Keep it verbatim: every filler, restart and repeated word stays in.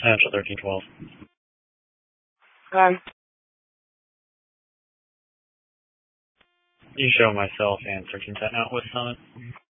Central thirteen twelve. Hi. You show myself and thirteen ten out with Summit.